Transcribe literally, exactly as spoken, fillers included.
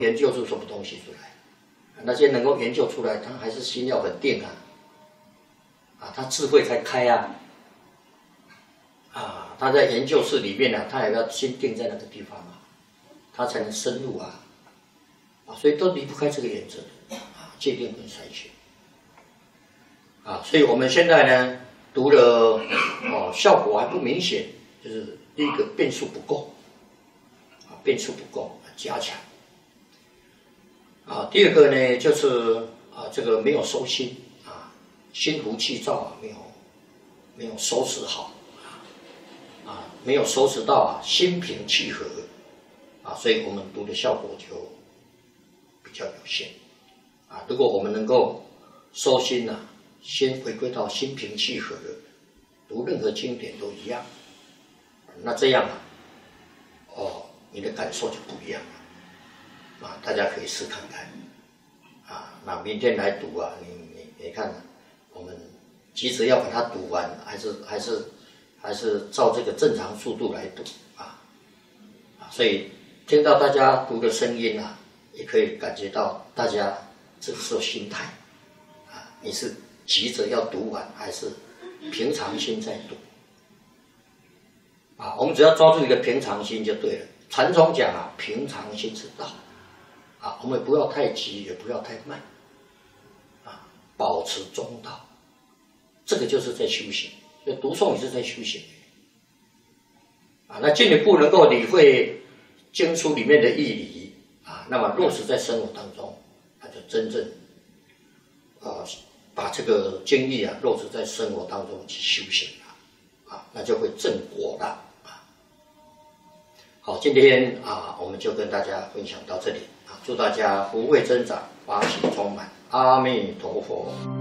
研究出什么东西出来？那些能够研究出来，他还是心要很定啊，啊，他智慧才开啊，啊，他在研究室里面呢、啊，他也要心定在那个地方啊，他才能深入啊，啊，所以都离不开这个原则的啊，界定跟筛选啊，所以我们现在呢读了哦，效果还不明显，就是第一个变数不够啊，变数不够，加强。啊，第二个呢，就是啊，这个没有收心啊，心浮气躁啊，没有没有收拾好啊，没有收拾到啊，心平气和啊，所以我们读的效果就比较有限啊。如果我们能够收心呐、啊，先回归到心平气和的，读任何经典都一样，那这样啊，哦，你的感受就不一样了。啊，大家可以试看看，啊，那明天来读啊，你你你看，我们急着要把它读完，还是还是还是照这个正常速度来读啊，啊，所以听到大家读的声音啊，也可以感觉到大家这个时候心态，啊，你是急着要读完，还是平常心在读？啊，我们只要抓住一个平常心就对了。禅宗讲啊，平常心是道。啊，我们不要太急，也不要太慢，啊，保持中道，这个就是在修行。所以读诵也是在修行。啊，那进一步能够理会经书里面的义理啊，那么落实在生活当中，那就真正啊把这个经义啊落实在生活当中去修行了，啊，那就会正果了。啊，好，今天啊我们就跟大家分享到这里。祝大家福慧增长，法喜充满，阿弥陀佛。